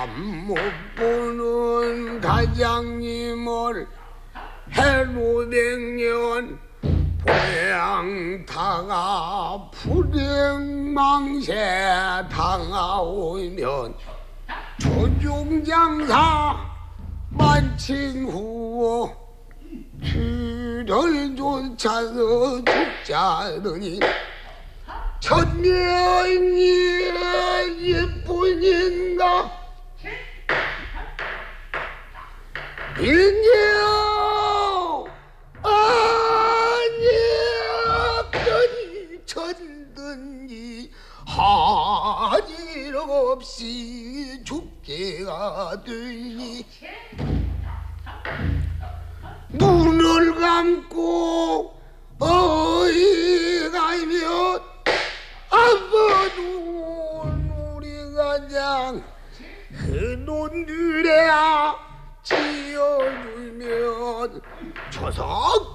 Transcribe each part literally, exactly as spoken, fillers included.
못 보는 가장님을 해로백년 보양다가 불행망세 당하오면 조중장사 만친 후 뒤를 쫓아서 죽자더니 천년이 이뿐인가 인여 아니었더니 천든지 하질 없이 죽게가 되니 눈을 감고 어이가면 아버눈 우리 가장 그놈들에야 지어주면 초석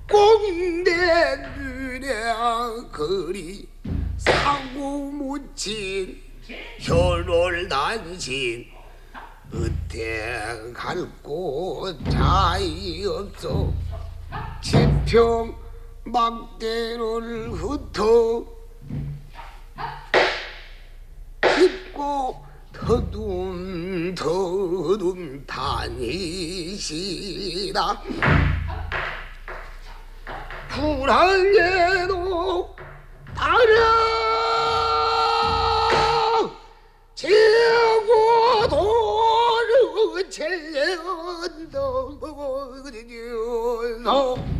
공대들에야 그리 사고 묻힌 혈월 단신 으태 갈 곳 자이 없어 지평 막대를 흩어 짚고 더둠 더둠 다니시다 불안해도 다려 지고 도르 첼레언더